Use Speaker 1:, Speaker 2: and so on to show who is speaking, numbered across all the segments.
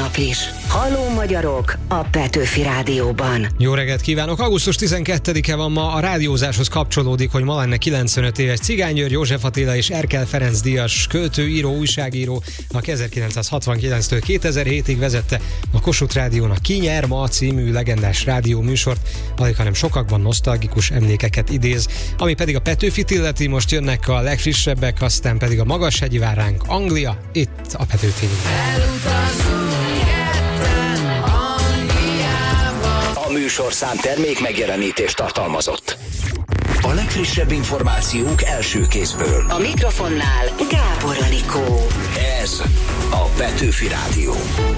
Speaker 1: nap is. Halló magyarok a Petőfi Rádióban.
Speaker 2: Jó reggelt kívánok! Augusztus 12-e van ma, a rádiózáshoz kapcsolódik, hogy ma lenne 95 éves Cigány György, József Attila és Erkel Ferenc díjas költő, író, újságíró, aki 1969-től 2007-ig vezette a Kossuth Rádión a Ki nyer ma című legendás rádió műsort, alighanem sokakban nosztalgikus emlékeket idéz, ami pedig a Petőfit illeti. Most jönnek a legfrissebbek, aztán pedig a Magashegyi vár ránk Anglia, itt a Petőfin.
Speaker 3: A műsorszám termék megjelenítést tartalmazott. A legfrissebb információk első kézből.
Speaker 1: A mikrofonnál Gábor Anikó.
Speaker 3: Ez a Petőfi Rádió.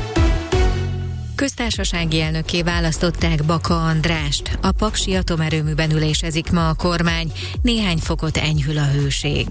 Speaker 4: Köztársasági elnökké választották Baka Andrást. A paksi atomerőműben ülésezik ma a kormány, néhány fokot enyhül a hőség.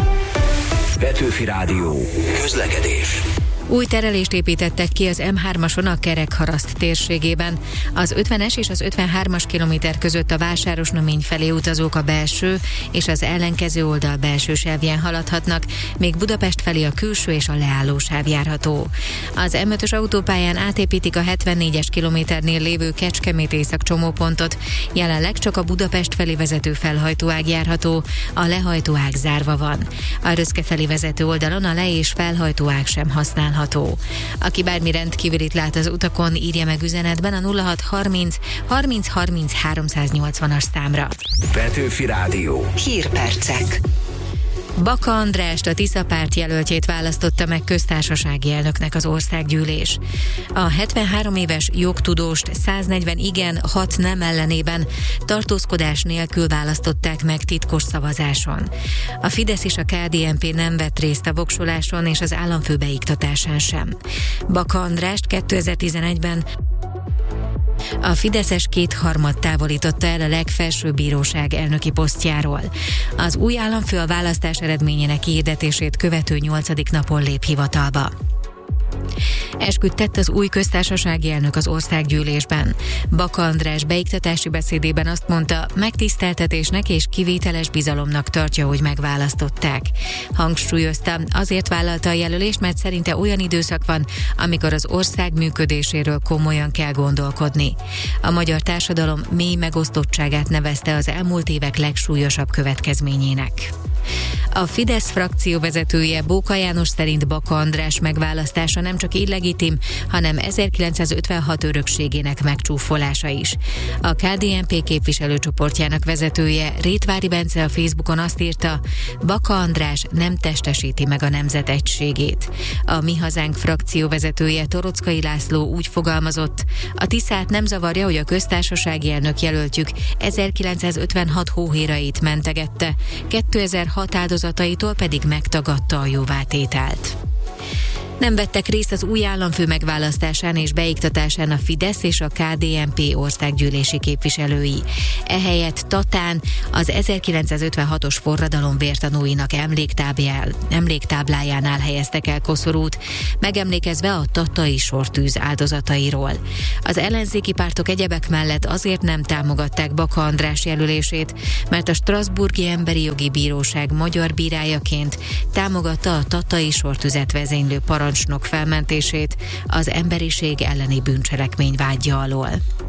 Speaker 3: Petőfi Rádió. Közlekedés.
Speaker 4: Új terelést építettek ki az M3-ason a Kerekharaszt térségében. Az 50-es és az 53-as kilométer között a Vásárosnamény felé utazók a belső és az ellenkező oldal belső sávján haladhatnak, még Budapest felé a külső és a leálló sáv járható. Az M5-ös autópályán átépítik a 74-es kilométernél lévő Kecskemét-Észak csomópontot. Jelenleg csak a Budapest felé vezető felhajtóág járható, a lehajtóág zárva van. A Röszke felé vezető oldalon a le- és felhajtóág sem használható. Aki bármi rendkívülit lát az utakon, írja meg üzenetben a 0630 30 30 380-as számra.
Speaker 3: Petőfi Rádió.
Speaker 1: Hírpercek.
Speaker 4: Baka Andrást, a Tisza párt jelöltjét választotta meg köztársasági elnöknek az országgyűlés. A 73 éves jogtudóst 140 igen, 6 nem ellenében tartózkodás nélkül választották meg titkos szavazáson. A Fidesz és a KDNP nem vett részt a voksoláson és az államfő beiktatásán sem. Baka Andrást 2011-ben a fideszes kétharmad távolította el a legfelsőbb bíróság elnöki posztjáról. Az új államfő a választás eredményének kihirdetését követő 8. napon lép hivatalba. Esküt tett az új köztársasági elnök az országgyűlésben. Baka András beiktatási beszédében azt mondta, megtiszteltetésnek és kivételes bizalomnak tartja, hogy megválasztották. Hangsúlyozta, azért vállalta a jelölést, mert szerinte olyan időszak van, amikor az ország működéséről komolyan kell gondolkodni. A magyar társadalom mély megosztottságát nevezte az elmúlt évek legsúlyosabb következményének. A Fidesz frakció vezetője, Bóka János szerint Baka András megválasztása nem csak illegitim, hanem 1956 örökségének megcsúfolása is. A KDNP képviselőcsoportjának vezetője, Rétvári Bence a Facebookon azt írta, Baka András nem testesíti meg a nemzet egységét. A Mi Hazánk frakció vezetője, Torockai László úgy fogalmazott, a Tiszát nem zavarja, hogy a köztársasági elnök jelöltjük 1956 hóhérait mentegette, 2006 áldozataitól pedig megtagadta a jóvátételt. Nem vettek részt az új államfő megválasztásán és beiktatásán a Fidesz és a KDNP országgyűlési képviselői. Ehelyett Tatán az 1956-os forradalom vértanúinak emléktáblájánál helyeztek el koszorút, megemlékezve a tatai sortűz áldozatairól. Az ellenzéki pártok egyebek mellett azért nem támogatták Baka András jelölését, mert a Strasbourgi Emberi Jogi Bíróság magyar bírájaként támogatta a tatai sortüzet vezénylő parancsnok felmentését az emberiség elleni bűncselekmény vádja alól.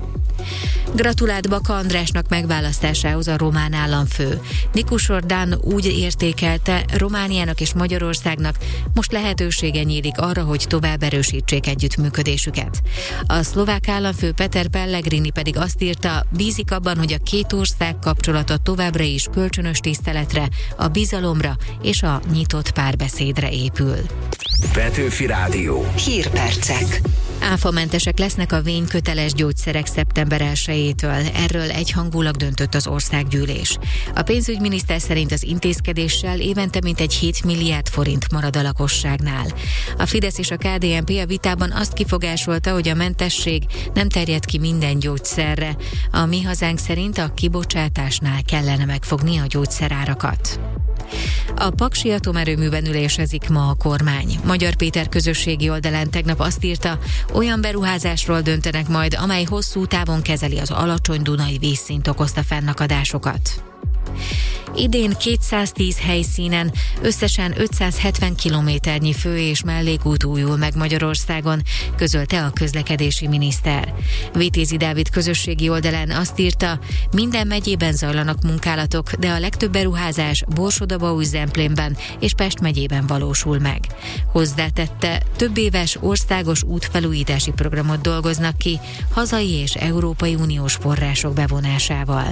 Speaker 4: Gratulált Baka Andrásnak megválasztásához a román államfő. Nikus Orban úgy értékelte, Romániának és Magyarországnak most lehetősége nyílik arra, hogy tovább erősítsék együttműködésüket. A szlovák államfő Peter Pellegrini pedig azt írta, bízik abban, hogy a két ország kapcsolata továbbra is kölcsönös tiszteletre, a bizalomra és a nyitott párbeszédre épül.
Speaker 3: Petőfi Rádió.
Speaker 1: Hírpercek.
Speaker 4: Áfamentesek lesznek a vényköteles gyógyszerek szeptember 1-től. Erről egyhangulag döntött az országgyűlés. A pénzügyminiszter szerint az intézkedéssel évente mintegy 7 milliárd forint marad a lakosságnál. A Fidesz és a KDNP a vitában azt kifogásolta, hogy a mentesség nem terjed ki minden gyógyszerre. A Mi Hazánk szerint a kibocsátásnál kellene megfogni a gyógyszerárakat. A paksi atomerőműben ülésezik ma a kormány. Magyar Péter közösségi oldalán tegnap azt írta, olyan beruházásról döntenek majd, amely hosszú távon kezeli az alacsony dunai vízszint okozta fennakadásokat. Idén 210 helyszínen összesen 570 kilométernyi fő- és mellékút újul meg Magyarországon, közölte a közlekedési miniszter. Vitézi Dávid közösségi oldalán azt írta, minden megyében zajlanak munkálatok, de a legtöbb beruházás Borsod-Abaúj-Zemplénben és Pest megyében valósul meg. Hozzátette, több éves országos útfelújítási programot dolgoznak ki, hazai és Európai Uniós források bevonásával.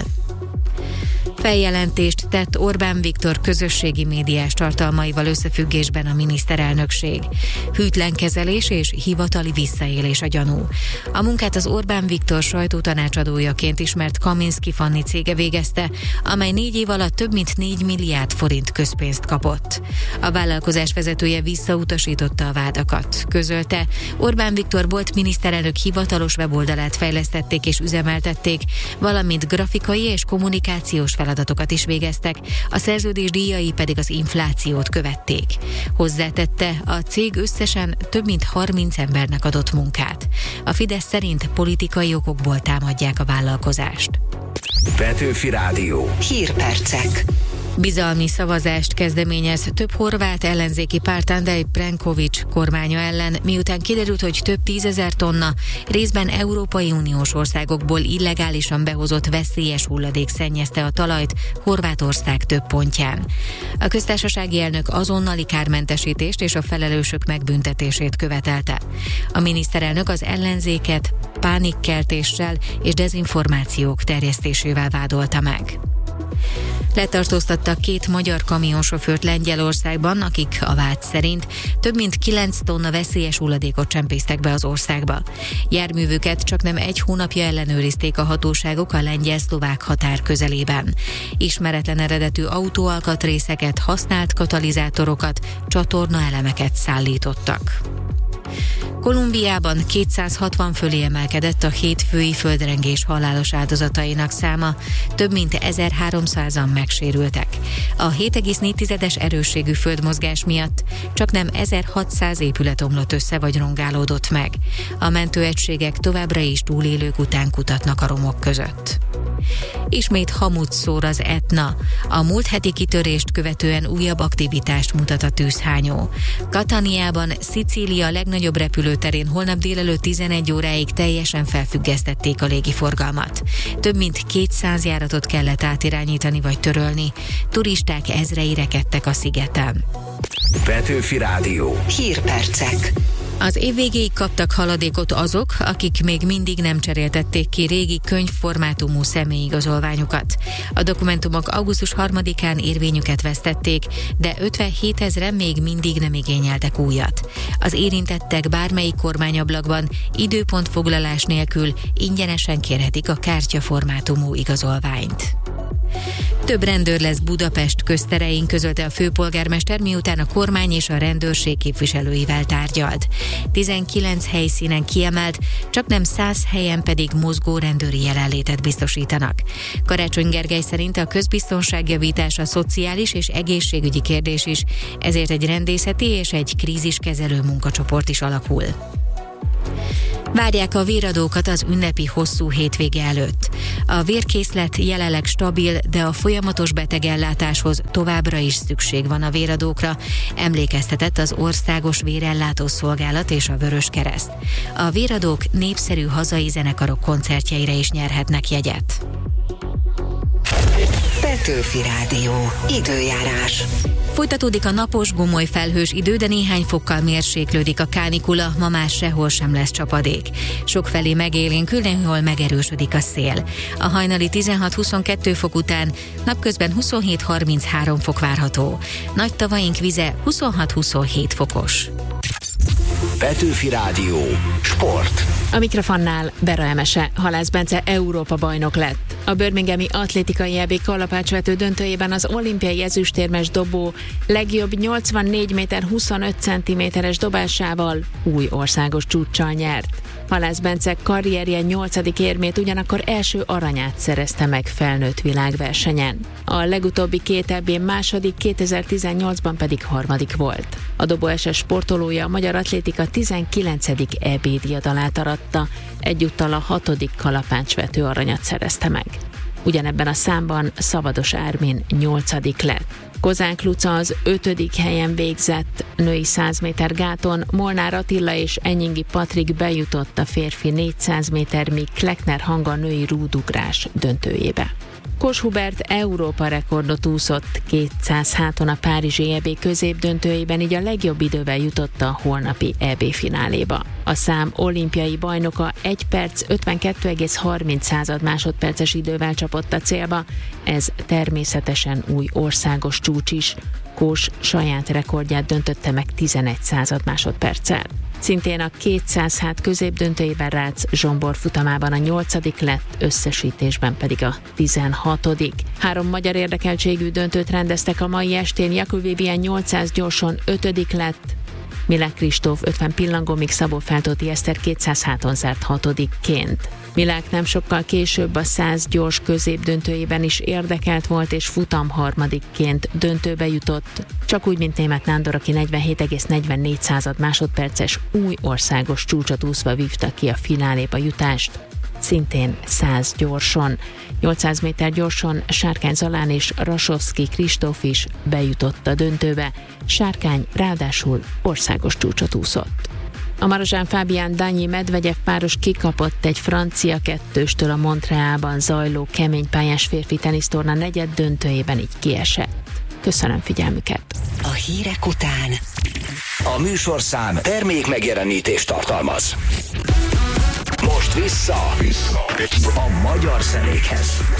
Speaker 4: Feljelentést tett Orbán Viktor közösségi médiás tartalmaival összefüggésben a miniszterelnökség. Hűtlen kezelés és hivatali visszaélés a gyanú. A munkát az Orbán Viktor sajtótanácsadójaként ismert Kaminski Fanni cége végezte, amely 4 év alatt több mint 4 milliárd forint közpénzt kapott. A vállalkozás vezetője visszautasította a vádakat. Közölte, Orbán Viktor volt miniszterelnök hivatalos weboldalát fejlesztették és üzemeltették, valamint grafikai és kommunikációs feladatokat is végeztek, a szerződés díjai pedig az inflációt követték. Hozzátette, a cég összesen több mint 30 embernek adott munkát. A Fidesz szerint politikai okokból támadják a vállalkozást.
Speaker 3: Petőfi Rádió.
Speaker 1: Hírpercek.
Speaker 4: Bizalmi szavazást kezdeményez több horvát ellenzéki párt Andrej Plenković kormánya ellen, miután kiderült, hogy több 10 000 tonna részben Európai Uniós országokból illegálisan behozott veszélyes hulladék szennyezte a talajt Horvátország több pontján. A köztársasági elnök azonnali kármentesítést és a felelősök megbüntetését követelte. A miniszterelnök az ellenzéket pánikkeltéssel és dezinformációk terjesztésével vádolta meg. Letartóztattak 2 magyar kamionsofőrt Lengyelországban, akik a vád szerint több mint 9 tonna veszélyes hulladékot csempésztek be az országba. Járművüket csaknem 1 hónapja ellenőrizték a hatóságok a lengyel-szlovák határ közelében. Ismeretlen eredetű autóalkatrészeket, használt katalizátorokat, csatornaelemeket szállítottak. Kolumbiában 260 fölé emelkedett a hétfői földrengés halálos áldozatainak száma, több mint 1300-an megsérültek. A 7,4-es erősségű földmozgás miatt csaknem 1600 épület omlott össze vagy rongálódott meg. A mentőegységek továbbra is túlélők után kutatnak a romok között. Ismét hamut szór az Etna. A múlt heti kitörést követően újabb aktivitást mutat a tűzhányó. Cataniában, Szicília legnagyobb repülőterén holnap délelőtt 11 óráig teljesen felfüggesztették a légiforgalmat. Több mint 200 járatot kellett átirányítani vagy törölni. Turisták ezrei rekedtek a szigeten.
Speaker 3: Petőfi Rádió.
Speaker 1: Hírpercek.
Speaker 4: Az év végéig kaptak haladékot azok, akik még mindig nem cseréltették ki régi könyvformátumú személyigazolványukat. A dokumentumok augusztus 3-án érvényüket vesztették, de 57 000-en még mindig nem igényeltek újat. Az érintettek bármelyik kormányablakban időpontfoglalás nélkül ingyenesen kérhetik a kártyaformátumú igazolványt. Több rendőr lesz Budapest közterein, közölte a főpolgármester, miután a kormány és a rendőrség képviselőivel tárgyalt. 19 helyszínen kiemelt, csaknem 100 helyen pedig mozgó rendőri jelenlétet biztosítanak. Karácsony Gergely szerint a közbiztonságjavítása szociális és egészségügyi kérdés is, ezért egy rendészeti és egy kríziskezelő munkacsoport is alakul. Várják a véradókat az ünnepi hosszú hétvége előtt. A vérkészlet jelenleg stabil, de a folyamatos betegellátáshoz továbbra is szükség van a véradókra, emlékeztetett az Országos Vérellátó Szolgálat és a Vöröskereszt. A véradók népszerű hazai zenekarok koncertjeire is nyerhetnek jegyet.
Speaker 1: Petőfi Rádió. Időjárás.
Speaker 4: Folytatódik a napos, gomoly felhős idő, de néhány fokkal mérséklődik a kánikula, ma már sehol sem lesz csapadék. Sokfelé megélénkül, néhol megerősödik a szél. A hajnali 16-22 fok után napközben 27-33 fok várható. Nagy tavaink vize 26-27 fokos.
Speaker 3: Petőfi Rádió. Sport.
Speaker 5: A mikrofonnál Bera Emese. Halász Bence Európa bajnok lett. A birminghami atlétikai EB kalapácsvető döntőjében az olimpiai ezüstérmes dobó legjobb 84 méter 25 cm-es dobásával új országos csúccsal nyert. Halász Bence karrierje 8. érmét, ugyanakkor első aranyát szerezte meg felnőtt világversenyen. A legutóbbi 2 EB-n második, 2018-ban pedig harmadik volt. A dobóeses sportolója a magyar atlétika 19. EB diadalát aratta, egyúttal a 6. kalapácsvető aranyat szerezte meg. Ugyanebben a számban Szavados Ármin 8. lett. Kozánk Luca az 5. helyen végzett női 100 méter gáton, Molnár Attila és Enyingi Patrik bejutott a férfi 400 méter, míg Kleckner Hanga női rúdugrás döntőjébe. Kos Hubert Európa rekordot úszott 200 háton a párizsi EB középdöntőjében, így a legjobb idővel jutott a holnapi EB fináléba. A szám olimpiai bajnoka 1 perc 52,30 másodperces idővel csapott a célba, ez természetesen új országos csúcs is. Kós saját rekordját döntötte meg 11 másodperccel. Szintén a 200 hát középdöntőjében Rácz Zsombor futamában a 8. lett, összesítésben pedig a 16. 3 magyar érdekeltségű döntőt rendeztek a mai estén. Jakub Vivien 800 gyorson 5. lett, Milák Kristóf 50 pillangó, míg Szabó Feltóti Eszter 200 háton zárt 6-ként. Milák nem sokkal később a 100 gyors középdöntőjében is érdekelt volt, és futam harmadikként döntőbe jutott, csak úgy, mint Németh Nándor, aki 47,44 másodperces új országos csúcsot úszva vívta ki a fináléba jutást, szintén 100 gyorson. 800 méter gyorson Sárkány Zalán és Rasovszky Kristóf is bejutott a döntőbe. Sárkány ráadásul országos csúcsot úszott. A Marozsán Fábián Danyi Medvegyev páros kikapott egy francia 2-stől a Montrealban zajló keménypályás férfi tenisztorna negyed döntőjében, így kiesett. Köszönöm figyelmüket!
Speaker 1: A hírek után
Speaker 3: A műsorszám termék megjelenítést tartalmaz. Most vissza a magyar zenékhez.